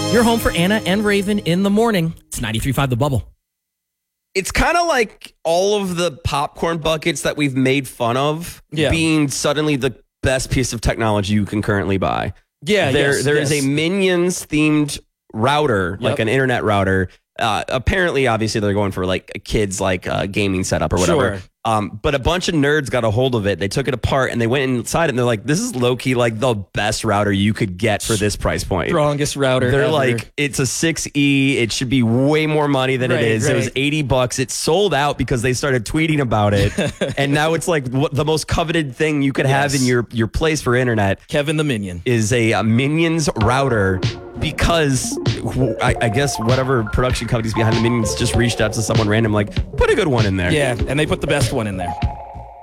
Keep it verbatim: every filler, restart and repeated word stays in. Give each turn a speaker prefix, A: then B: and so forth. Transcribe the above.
A: Your home for Anna and Raven in the morning. It's ninety-three point five The Bubble.
B: It's kind of like all of the popcorn buckets that we've made fun of
C: Yeah.
B: being suddenly the best piece of technology you can currently buy.
C: Yeah,
B: There,
C: yes,
B: there is
C: yes.
B: a Minions themed router, like
C: Yep.
B: an internet router. Uh, apparently, obviously, they're going for like a kid's like uh, gaming setup or whatever.
C: Sure.
B: Um, but a bunch of nerds got a hold of it. They took it apart and they went inside it and they're like, "This is low key like the best router you could get for this price point."
C: Strongest router
B: They're
C: ever.
B: like, it's a six E. It should be way more money than
C: Right,
B: it is. It was
C: right.
B: eighty bucks. It sold out because they started tweeting about it. And now it's like what the most coveted thing you could have
C: Yes.
B: in your, your place for internet
C: Kevin the Minion.
B: is a, a Minions router because wh- I, I guess whatever production companies behind the Minions just reached out to someone random, like, put a good one in there.
C: Yeah, and they put the best one in there.